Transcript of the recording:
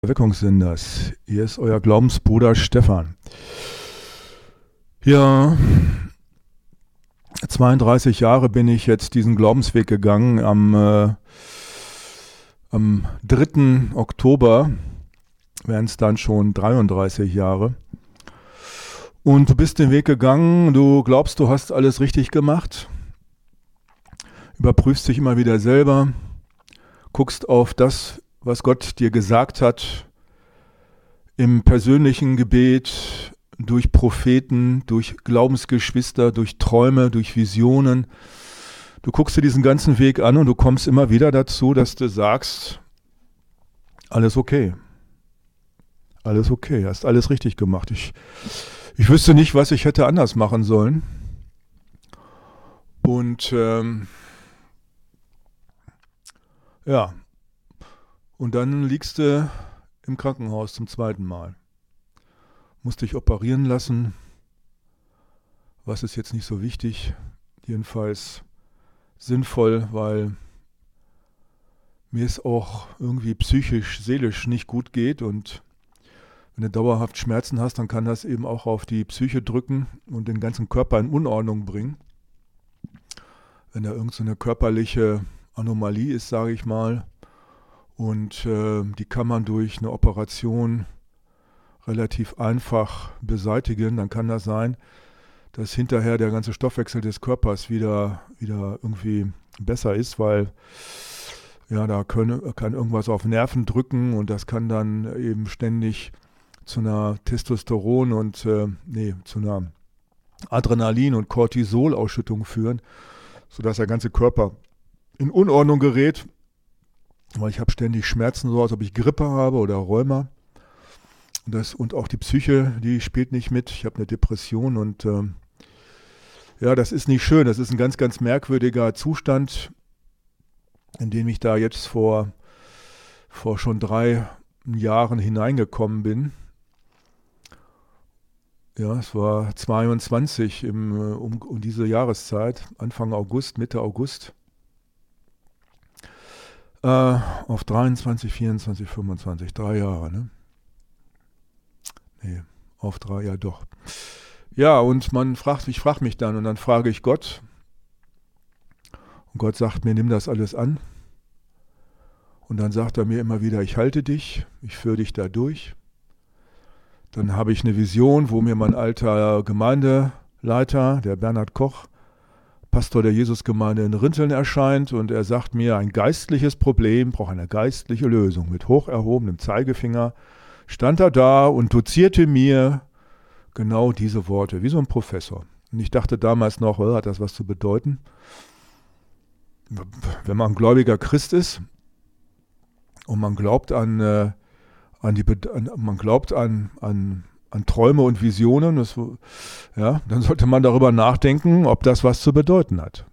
Erweckungssenders. Hier ist euer Glaubensbruder Stefan. Ja, 32 Jahre bin ich jetzt diesen Glaubensweg gegangen. Am 3. Oktober wären es dann schon 33 Jahre. Und du bist den Weg gegangen, du glaubst, du hast alles richtig gemacht, überprüfst dich immer wieder selber, guckst auf das, was Gott dir gesagt hat, im persönlichen Gebet, durch Propheten, durch Glaubensgeschwister, durch Träume, durch Visionen. Du guckst dir diesen ganzen Weg an und du kommst immer wieder dazu, dass du sagst, alles okay. Alles okay, hast alles richtig gemacht. Ich wüsste nicht, was ich hätte anders machen sollen. Und ja, und dann liegst du im Krankenhaus zum zweiten Mal. Musst dich operieren lassen. Was ist jetzt nicht so wichtig? Jedenfalls sinnvoll, weil mir es auch irgendwie psychisch, seelisch nicht gut geht. Und wenn du dauerhaft Schmerzen hast, dann kann das eben auch auf die Psyche drücken und den ganzen Körper in Unordnung bringen. Wenn da irgend so eine körperliche Anomalie ist, sage ich mal, und die kann man durch eine Operation relativ einfach beseitigen, dann kann das sein, dass hinterher der ganze Stoffwechsel des Körpers wieder irgendwie besser ist, weil ja, da kann irgendwas auf Nerven drücken und das kann dann eben ständig zu einer Testosteron- und zu einer Adrenalin- und Cortisolausschüttung führen, sodass der ganze Körper in Unordnung gerät. Weil ich habe ständig Schmerzen, so als ob ich Grippe habe oder Rheuma. Und auch die Psyche, die spielt nicht mit. Ich habe eine Depression und ja, das ist nicht schön. Das ist ein ganz, ganz merkwürdiger Zustand, in den ich da jetzt vor schon 3 Jahren hineingekommen bin. Ja, es war 22 um diese Jahreszeit, Anfang August, Mitte August. Auf 23, 24, 25, 3 Jahre, ne? Nee, auf 3, ja doch. Ja, und ich frage mich dann und dann frage ich Gott. Und Gott sagt mir, nimm das alles an. Und dann sagt er mir immer wieder, ich halte dich, ich führe dich da durch. Dann habe ich eine Vision, wo mir mein alter Gemeindeleiter, der Bernhard Koch, Pastor der Jesusgemeinde in Rinteln erscheint und er sagt mir, ein geistliches Problem braucht eine geistliche Lösung. Mit hoch erhobenem Zeigefinger stand er da und dozierte mir genau diese Worte, wie so ein Professor. Und ich dachte damals noch, hat das was zu bedeuten? Wenn man ein gläubiger Christ ist und man glaubt an Träume und Visionen, dann sollte man darüber nachdenken, ob das was zu bedeuten hat.